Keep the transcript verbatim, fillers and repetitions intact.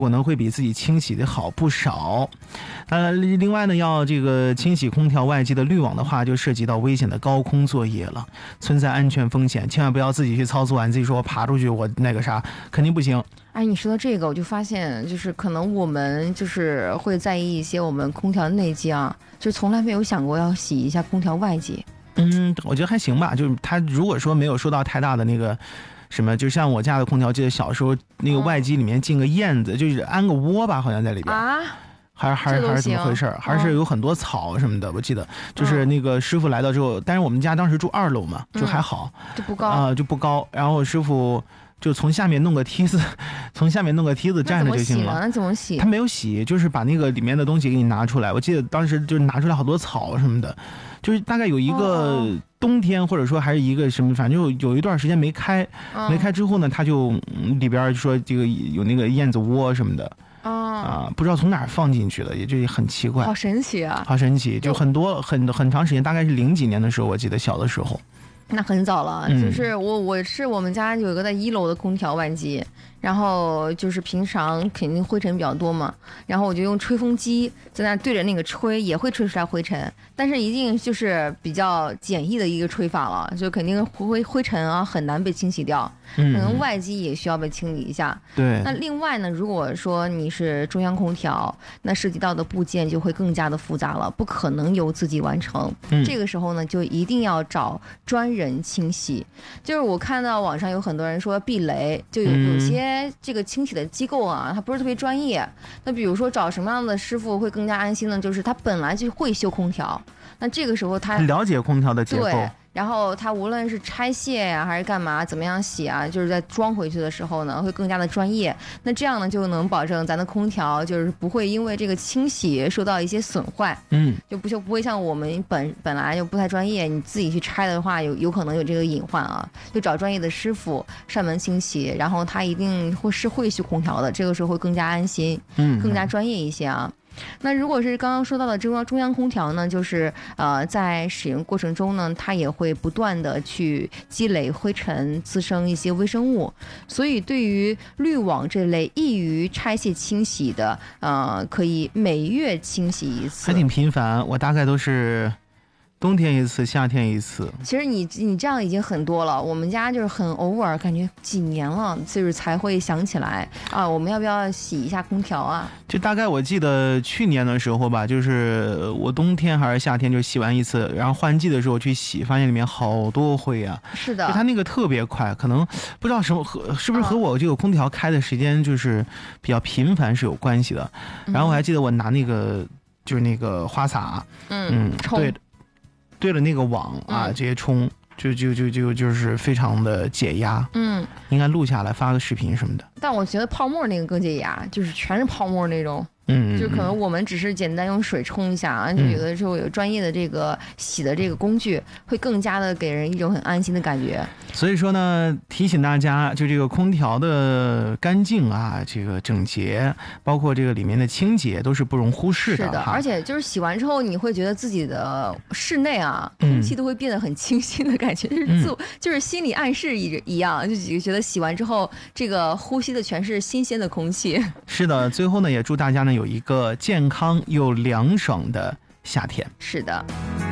果呢会比自己清洗的好不少。呃，另外呢，要这个清洗空调外机的滤网的话，就涉及到危险的高空作业了，存在安全风险，千万不要自己去操作完，自己说我爬出去我那个啥，肯定不行。 哎，你说到这个，我就发现，就是可能我们就是会在意一些我们空调内机啊，就从来没有想过要洗一下空调外机。 嗯，我觉得还行吧，就是它如果说没有受到太大的那个什么，就像我家的空调，记得小时候那个外机里面进个燕子，就是安个窝吧，好像在里边啊。 还是还是还是怎么回事？还是有很多草什么的，我记得就是那个师傅来到之后，但是我们家当时住二楼嘛，就还好， 就不高啊，就不高。然后师傅就从下面弄个梯子，从下面弄个梯子站着就行了。 那怎么洗？ 他没有洗，就是把那个里面的东西给你拿出来。我记得当时就拿出来好多草什么的，就是大概有一个冬天，或者说还是一个什么，反正就有一段时间没开，没开之后呢，他就里边说这个有那个燕子窝什么的。啊，不知道从哪儿放进去的，也就很奇怪， 好神奇啊， 好神奇，就很多很很长时间，大概是零几年的时候，我记得小的时候， 那很早了，嗯、就是我我是我们家有一个在一楼的空调外机，然后就是平常肯定灰尘比较多嘛，然后我就用吹风机在那对着那个吹，也会吹出来灰尘，但是一定就是比较简易的一个吹法了，就肯定灰灰尘啊很难被清洗掉。可能外机也需要被清理一下。 对。 那另外呢，如果说你是中央空调，那涉及到的部件就会更加的复杂了，不可能由自己完成。嗯、这个时候呢，就一定要找专人清洗。就是我看到网上有很多人说避雷，就有有些这个清洗的机构啊，它不是特别专业。那比如说找什么样的师傅会更加安心呢？就是他本来就会修空调，那这个时候他了解空调的结构。 对。然后它无论是拆卸呀、啊、还是干嘛怎么样洗啊，就是在装回去的时候呢会更加的专业。那这样呢就能保证咱的空调就是不会因为这个清洗受到一些损坏。嗯，就不就不会像我们本本来就不太专业，你自己去拆的话有有可能有这个隐患啊。就找专业的师傅上门清洗，然后他一定会是会修空调的，这个时候会更加安心，嗯，更加专业一些啊。那如果是刚刚说到的中央中央空调呢，就是呃在使用过程中呢，它也会不断的去积累灰尘，滋生一些微生物，所以对于滤网这类易于拆卸清洗的，呃，可以每月清洗一次， 还挺频繁，我大概都是冬天一次，夏天一次。 其实你你这样已经很多了，我们家就是很偶尔，感觉几年了，就是才会想起来啊，我们要不要洗一下空调啊？ 就大概我记得去年的时候吧，就是我冬天还是夏天就洗完一次，然后换季的时候去洗，发现里面好多灰啊。 是的， 就它那个特别快，可能不知道什么和是不是和我这个空调开的时间就是比较频繁是有关系的。嗯、然后我还记得我拿那个就是那个花洒，嗯，嗯对。对了那个网啊，直接冲，就就就就就是非常的解压。嗯，应该录下来发个视频什么的。 但我觉得泡沫那个更解压，就是全是泡沫那种。嗯，就可能我们只是简单用水冲一下啊，就有的时候有专业的这个洗的这个工具，会更加的给人一种很安心的感觉。 所以说呢，提醒大家，就这个空调的干净啊，这个整洁，包括这个里面的清洁，都是不容忽视的。 是的，而且就是洗完之后，你会觉得自己的室内啊，空气都会变得很清新的感觉，嗯、就是自我，就是心理暗示一一样，就觉得洗完之后，这个呼吸的全是新鲜的空气。 是的，最后呢，也祝大家呢有一个健康又凉爽的夏天。 是的。